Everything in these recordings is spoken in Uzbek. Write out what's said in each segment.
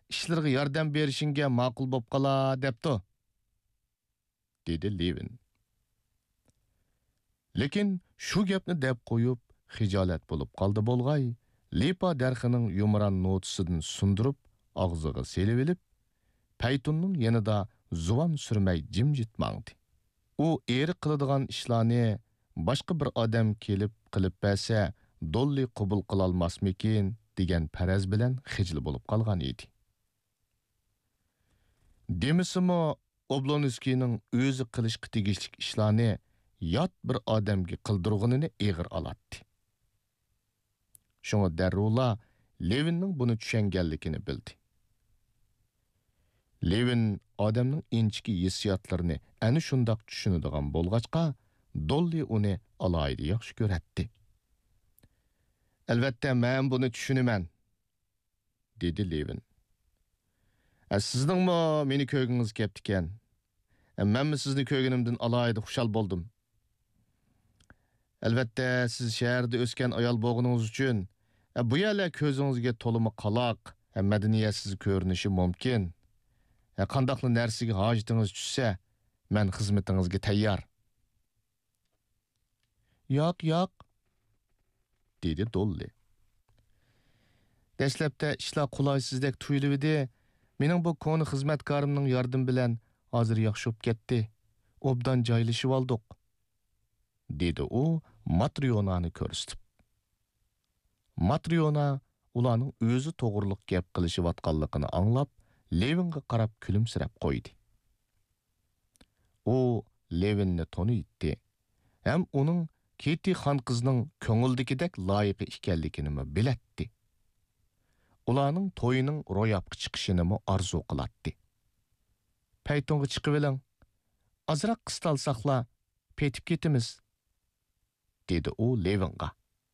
ishlarga yordam berishingga ma'qul bo'p qala debdi, dedi Levin. Lekin shu gapni deb qo'yib, xijolat bo'lib qoldi bo'lg'ay, Lipa darxining yumran notisidan sundirib, og'ziga selib olib, Paytunning yanida zuvan surmay jimjit mangdi. U eri qiladigan ishlarni boshqa bir odam kelib qilib bersa, Dolly qabul qila olmasmikin degan faraz bilan xijil bo'lib qolgan edi. Demisimi, Oblonskining o'zi qilishga tegishli ishlarni yot bir odamga qildirganini eg'ir olatdi. Shunga darrula Levinning buni tushunganligini bildi. Levin odamning inchki hissiyotlarini ana shundoq tushunadigan bo'lg'achqa, Dolly uni alayda yaxshi ko'ratdi. Albatta, men buni tushunaman, dedi Levin. Sizningmi meni ko'rgingiz kelibdi ekan. Menmi sizni ko'rganimdan alayda xushal bo'ldim. Albatta, siz shaharda o'sgan ayol bo'lganingiz uchun bu yerlar ko'zingizga to'limi qaloq, madaniyatsiz ko'rinishi mumkin. Qandaqli narsaga hojitingiz tushsa, men xizmatingizga tayyor. Yo'q, dedi Dolly. Dastlabda ishlar qulaysizlik tuyulib edi. Mening bu koni xizmatkorimning yordami bilan hozir yaxshi bo'lib ketdi. Obdan joylashib oldik, dedi u Matryonani ko'rsatib. Matryona ularning o'zi to'g'riliq gap qilishayotganligini anglab, Levinga qarab kulimsirab qo'ydi. U Levinni taniydi. Ham uning Kitty xon qizning ko'ngildagidek loyiqi ekanligini bilatdi. Ularning to'yining ro'yobga chiqishini arzu qilatdi. Paytonga chiqib oling. Azroq qistalsaqla petib ketimiz, dedi u Levinga.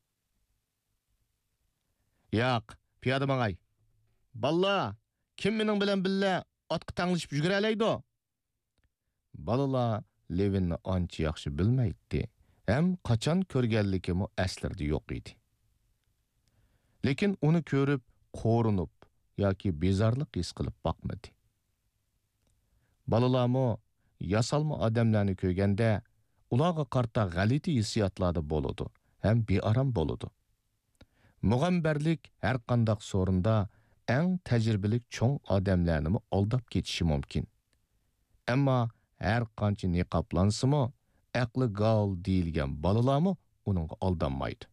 Yo'q, piyoda mangay. Balla, kim mening bilan billa otqa tanglashib yugura olaydi? Balalar Levinni ancha yaxshi bilmaydi. Hem qachon ko'rganligimi aslarda yo'q edi. Lekin uni ko'rib, qo'rinib yoki bezorlik his qilib boqmadi. Balalarmi yasalma odamlarni ko'rganda, ularga qarta g'alati hissiyotlarda bo'ladi, ham bearam bo'ladi. Mug'ambarlik har qanday so'rinda eng tajribalik cho'ng odamlarni aldab ketishi mumkin. Ammo har qancha niqoblansimi, aqli gal deyilgan balalarmi uningga aldanmaydi.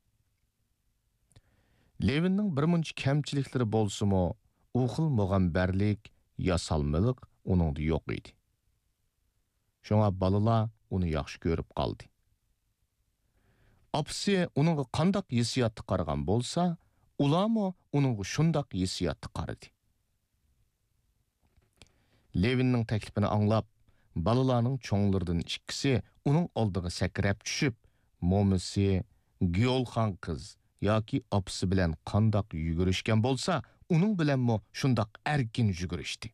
Levinning bir muncha kamchiliklari bo'lsa-mu, u xil mug'ambarlik, yasalmalik uningda yo'q edi. Shunga balalar uni yaxshi ko'rib qoldi. Apsi uningga qandaq hissiyatni qaragan bo'lsa, ularmi uningga shundaq hissiyatni qaradi. Levinning taklifini anglab, balalarning cho'nglardan ikkisi uning oldiga sakrab tushib, momisi Gyolxan qiz yoki apsi bilan qandaq yugurishgan bo'lsa, uning bilanmi shundaq erkin yugurishdi.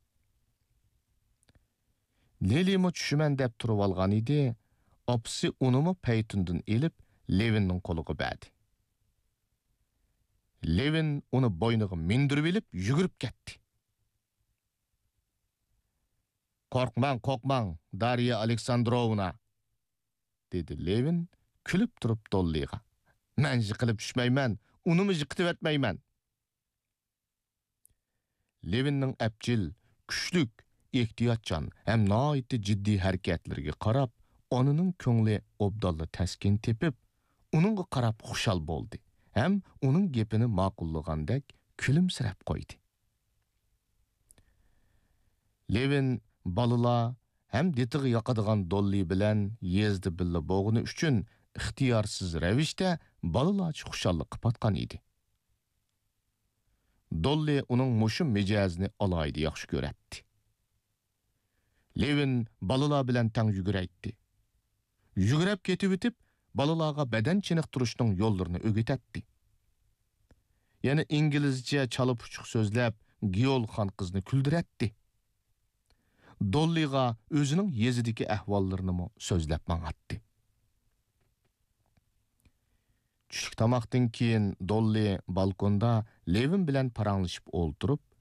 Lelimi tushuman deb turib olgan edi, apsi unimi paytundan elib Levinning qo'liga berdi. Levin uni bo'yniga mindirib olib yugurib ketdi. Qo'rqmang, Darya Aleksandrovna, dedi Levin kulib turib Dollyga. Men yiqilib tushmayman, unimi yiqitib etmayman. Levinning apchil, kuchlik, ehtiyotchan ham noiti jiddiy harakatlariga qarab, onaning ko'ngli obdalla taskin tepib, uningga qarab xushal bo'ldi. Ham uning gapini ma'qullagandek kulimsirab qo'ydi. Levin balalar hem detiği yakadigan Dolly bilen yezdi billa bo'g'ini uchun ixtiyorsiz ravishda balalarcha xushallik qipatgan edi. Dolly uning mushum mijozini alayda yaxshi ko'ratdi. Levin balalar bilan tang yuguraydi. Yugurab ketib o'tib, balalarga badan chiniqtirishning yo'llarini o'rgatdi. Yana inglizcha chalib-uchuq so'zlab Gyolxan qizni kuldiratdi. Dollyga o'zining yezidagi ahvollarini so'zlab mang'atdi. Tushlik tomoqdan keyin Dolly balkonda Levin bilan paranglashib o'ltirib,